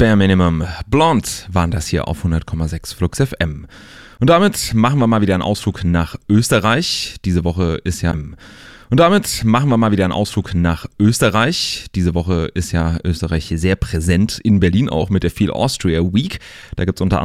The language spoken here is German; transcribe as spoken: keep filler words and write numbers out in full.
Bare Minimum. Blonde waren das hier auf hundert Komma sechs Flux F M. Und damit machen wir mal wieder einen Ausflug nach Österreich. Diese Woche ist ja... Und damit machen wir mal wieder einen Ausflug nach Österreich. Diese Woche ist ja Österreich sehr präsent, in Berlin auch mit der Feel Austria Week. Da gibt es unter